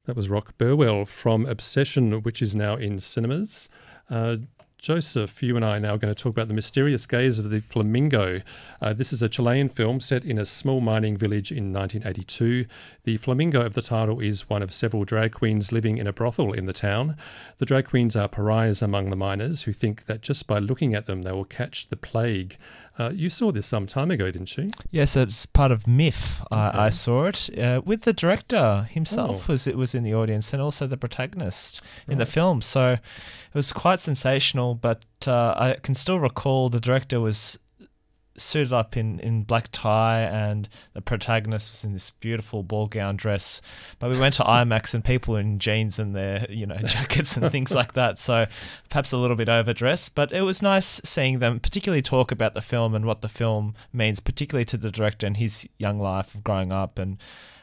That was Rock Burwell from Obsession, which is now in cinemas. Joseph, you and I are now going to talk about The Mysterious Gaze of the Flamingo. This is a Chilean film set in a small mining village in 1982. The flamingo of the title is one of several drag queens living in a brothel in the town. The drag queens are pariahs among the miners who think that just by looking at them they will catch the plague. You saw this some time ago, didn't you? Yes, it's part of Myth. Okay. I saw it with the director himself. Was in the audience, and also the protagonist in the film. So it was quite sensational, but I can still recall the director was suited up in black tie and the protagonist was in this beautiful ball gown dress. But we went to IMAX and people in jeans and their jackets and things like that. So perhaps a little bit overdressed, but it was nice seeing them particularly talk about the film and what the film means, particularly to the director and his young life of growing up and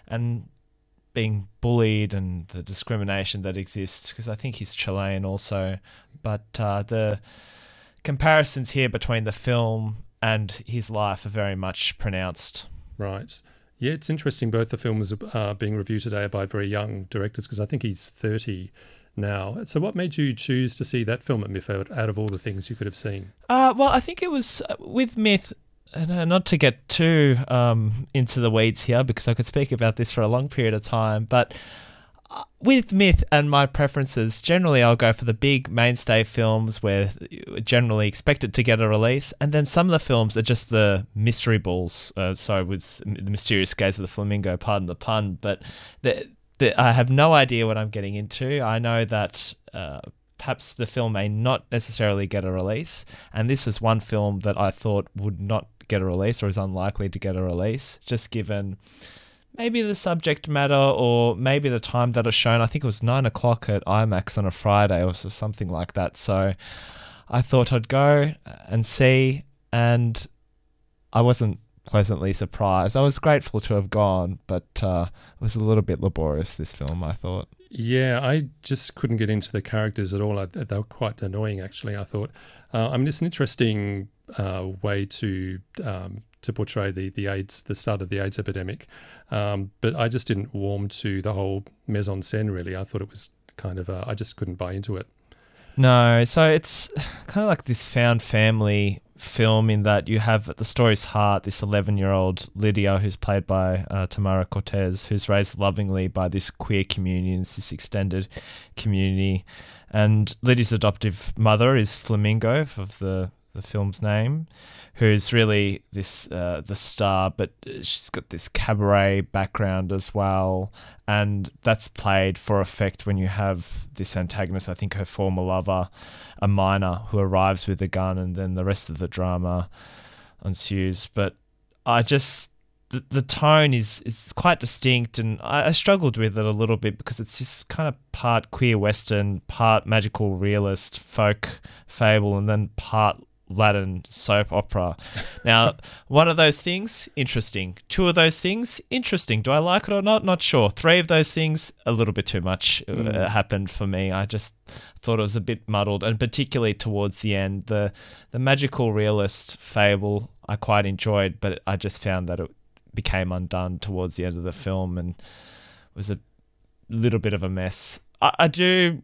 being bullied and the discrimination that exists, because I think he's Chilean also. But the comparisons here between the film and his life are very much pronounced. Right. Yeah, it's interesting. Both the films are being reviewed today by very young directors, because I think he's 30 now. So what made you choose to see that film at Myth out of all the things you could have seen? Well, I think it was with Myth, not to get too into the weeds here, because I could speak about this for a long period of time, but with Myth and my preferences, generally I'll go for the big mainstay films where generally expected to get a release, and then some of the films are just the mystery balls. With The Mysterious Gaze of the Flamingo, pardon the pun, but I have no idea what I'm getting into. I know that perhaps the film may not necessarily get a release, and this was one film that I thought would not get a release or is unlikely to get a release, just given maybe the subject matter or maybe the time that it was shown. I think it was 9 o'clock at IMAX on a Friday or something like that. So I thought I'd go and see, and I wasn't pleasantly surprised. I was grateful to have gone, but it was a little bit laborious, this film, I thought. Yeah, I just couldn't get into the characters at all. They were quite annoying, actually, I thought. It's an interesting way to portray the AIDS, the start of the AIDS epidemic. But I just didn't warm to the whole mise en scène, really. I thought it was kind of, I just couldn't buy into it. No, so it's kind of like this found family film in that you have at the story's heart this 11-year-old Lydia, who's played by Tamara Cortez, who's raised lovingly by this queer community, this extended community. And Lydia's adoptive mother is Flamingo, of the film's name, who's really this the star, but she's got this cabaret background as well, and that's played for effect when you have this antagonist, I think her former lover, a miner, who arrives with a gun, and then the rest of the drama ensues. But I just the tone is quite distinct, and I struggled with it a little bit because it's just kind of part queer western, part magical realist folk fable, and then part Latin soap opera. Now, one of those things, interesting. Two of those things, interesting. Do I like it or not? Not sure. Three of those things, a little bit too much happened for me. I just thought it was a bit muddled, and particularly towards the end. The magical realist fable I quite enjoyed, but I just found that it became undone towards the end of the film and was a little bit of a mess. I do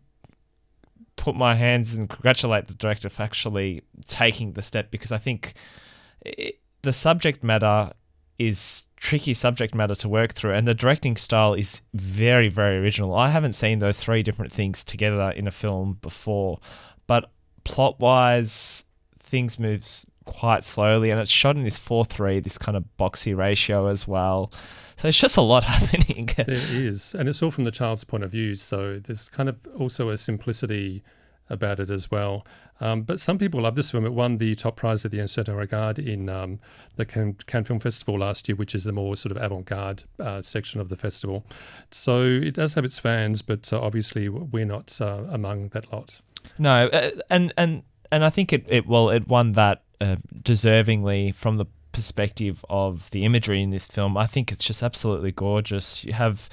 put my hands and congratulate the director for actually taking the step, because I think the subject matter is tricky subject matter to work through, and the directing style is very, very original. I haven't seen those three different things together in a film before, but plot-wise, things move quite slowly, and it's shot in this 4:3, this kind of boxy ratio as well. So there's just a lot happening. There is, and it's all from the child's point of view, so there's kind of also a simplicity about it as well. But some people love this film. It won the top prize at the Encertain Regard in the Cannes Film Festival last year, which is the more sort of avant-garde section of the festival. So it does have its fans, but obviously we're not among that lot. No, and I think it won that deservingly from the perspective of the imagery in this film. I think it's just absolutely gorgeous. You have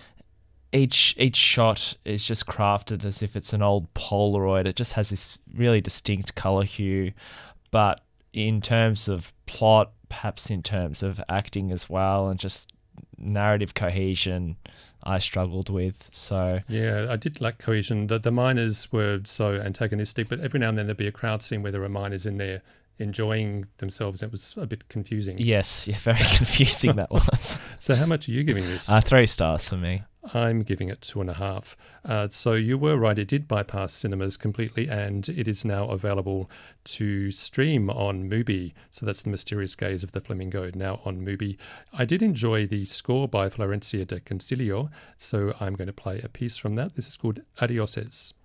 each shot is just crafted as if it's an old Polaroid. It just has this really distinct color hue, but in terms of plot, perhaps in terms of acting as well, and just narrative cohesion I struggled with. So yeah, I did like cohesion. The miners were so antagonistic, but every now and then there'd be a crowd scene where there were miners in there enjoying themselves. It was a bit confusing. yes, yeah, very confusing that was. So how much are you giving this? 3 stars for me. I'm giving it 2.5. So you were right, it did bypass cinemas completely, and it is now available to stream on Mubi. So that's The Mysterious Gaze of the Flamingo, now on Mubi. I did enjoy the score by Florencia de Concilio, so I'm going to play a piece from that. This is called Adioses.